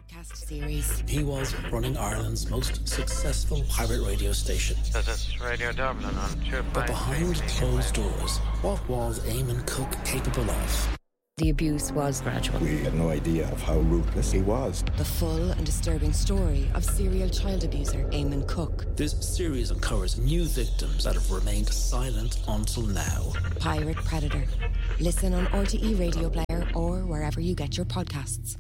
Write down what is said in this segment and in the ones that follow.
podcast series. He was running Ireland's most successful pirate radio station. This is Radio Dublin on 2. But behind closed doors, what was Eamon Cook capable of? The abuse was gradual. We had no idea of how ruthless he was. The full and disturbing story of serial child abuser Eamon Cook. This series uncovers new victims that have remained silent until now. Pirate Predator. Listen on RTE Radio Player or wherever you get your podcasts.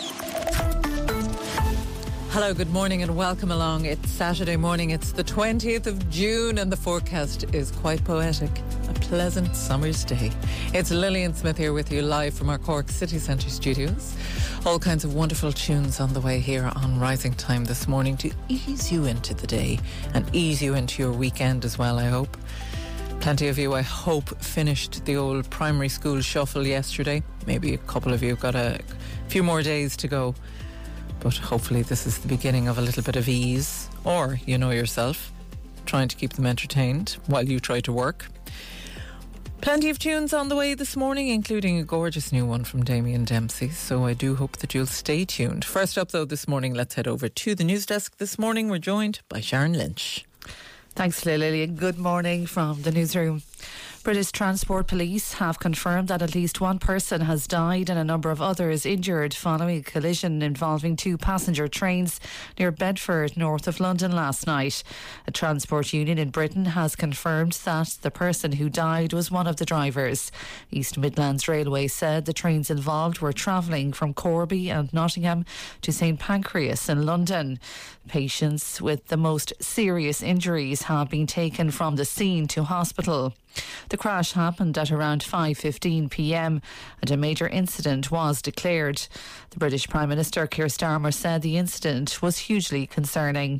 Hello, good morning and welcome along. It's Saturday morning, it's the 20th of June and the forecast is quite poetic. A pleasant summer's day. It's Lillian Smith here with you live from our Cork City Centre studios. All kinds of wonderful tunes on the way here on Rising Time this morning to ease you into the day and ease you into your weekend as well, I hope. Plenty of you, I hope, finished the old primary school shuffle yesterday. Maybe a couple of you got a few more days to go. But hopefully this is the beginning of a little bit of ease. Or, you know yourself, trying to keep them entertained while you try to work. Plenty of tunes on the way this morning, including a gorgeous new one from Damien Dempsey. So I do hope that you'll stay tuned. First up, though, this morning, let's head over to the news desk. This morning, we're joined by Sharon Lynch. Thanks, Lillian. Good morning from the newsroom. British Transport Police have confirmed that at least one person has died and a number of others injured following a collision involving two passenger trains near Bedford, north of London last night. A transport union in Britain has confirmed that the person who died was one of the drivers. East Midlands Railway said the trains involved were travelling from Corby and Nottingham to St Pancras in London. Patients with the most serious injuries have been taken from the scene to hospital. The crash happened at around 5:15 p.m. and a major incident was declared. The British Prime Minister Keir Starmer said the incident was hugely concerning.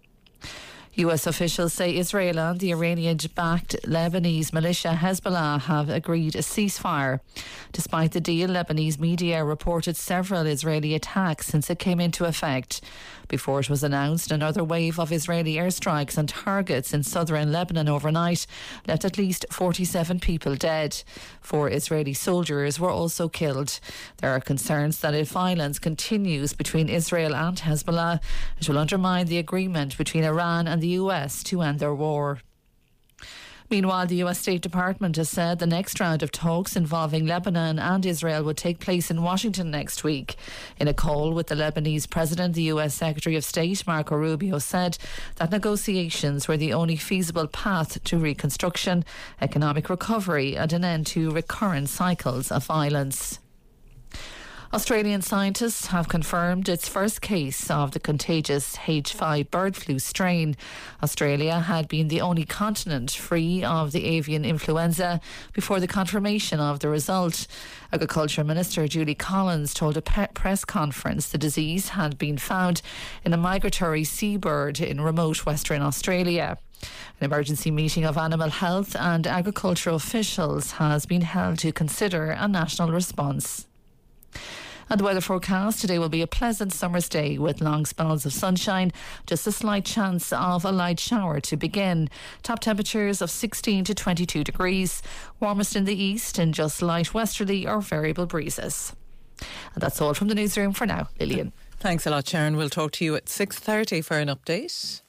US officials say Israel and the Iranian-backed Lebanese militia Hezbollah have agreed a ceasefire. Despite the deal, Lebanese media reported several Israeli attacks since it came into effect. Before it was announced, another wave of Israeli airstrikes on targets in southern Lebanon overnight left at least 47 people dead. 4 Israeli soldiers were also killed. There are concerns that if violence continues between Israel and Hezbollah, it will undermine the agreement between Iran and the US to end their war. Meanwhile, the US State Department has said the next round of talks involving Lebanon and Israel would take place in Washington next week. In a call with the Lebanese president, the US Secretary of State, Marco Rubio, said that negotiations were the only feasible path to reconstruction, economic recovery and an end to recurrent cycles of violence. Australian scientists have confirmed its first case of the contagious H5 bird flu strain. Australia had been the only continent free of the avian influenza before the confirmation of the result. Agriculture Minister Julie Collins told a press conference the disease had been found in a migratory seabird in remote Western Australia. An emergency meeting of animal health and agricultural officials has been held to consider a national response. And the weather forecast today will be a pleasant summer's day with long spells of sunshine, just a slight chance of a light shower to begin. Top temperatures of 16 to 22 degrees, warmest in the east and just light westerly or variable breezes. And that's all from the newsroom for now. Lillian. Thanks a lot, Sharon. We'll talk to you at 6:30 for an update.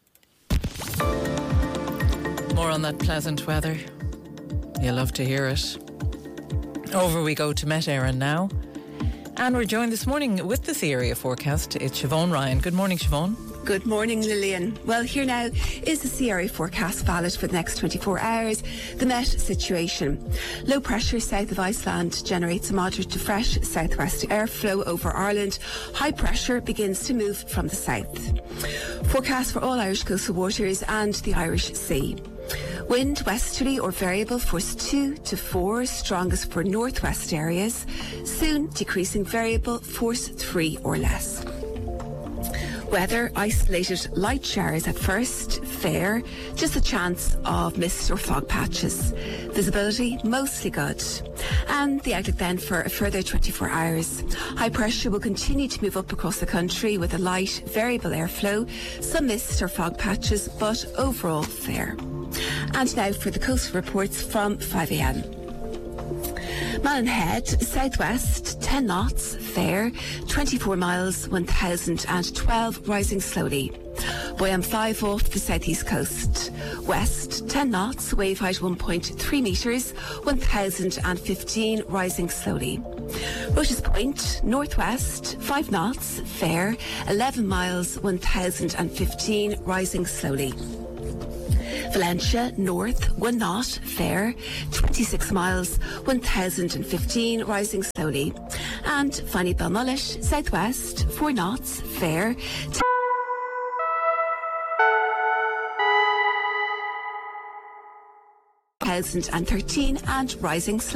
More on that pleasant weather. You love to hear it. Over we go to Met Éireann now. And we're joined this morning with this area forecast. It's Siobhan Ryan. Good morning, Siobhan. Good morning, Lillian. Well, here now is the sea area forecast valid for the next 24 hours. The Met situation. Low pressure south of Iceland generates a moderate to fresh southwest airflow over Ireland. High pressure begins to move from the south. Forecast for all Irish coastal waters and the Irish Sea. Wind westerly or variable, force 2 to 4, strongest for northwest areas. Soon decreasing variable, force 3 or less. Weather, isolated light showers at first, fair, just a chance of mist or fog patches. Visibility, mostly good. And the outlook then for a further 24 hours. High pressure will continue to move up across the country with a light, variable airflow, some mist or fog patches, but overall fair. And now for the coastal reports from 5 a.m. Malin southwest 10 knots, fair, 24 miles, 1012, rising slowly. Boyam 5 off the southeast coast. West 10 knots, wave height 1.3 metres, 1015, rising slowly. Roches Point northwest 5 knots, fair, 11 miles, 1015, rising slowly. Valencia north 1 knot, fair, 26 miles, 1015, rising slowly. And finally Balmullish southwest 4 knots, fair, 1013 and rising slowly.